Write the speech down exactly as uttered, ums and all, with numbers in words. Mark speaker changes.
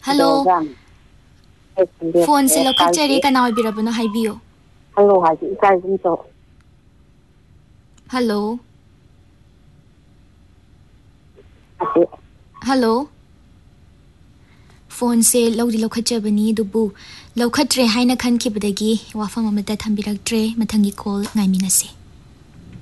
Speaker 1: hello phone से लौखचरी कना ओइबिरबनो हाइबियो
Speaker 2: hello हाजी इकाइजुम तो
Speaker 1: हेलो हेलो फोन से लौदी लौखचबनी दुबु लौखत्रे हाइना खनखिबदगी वाफम अमता थंबिरक्त्रे मथंगी कॉल ngaimiनसे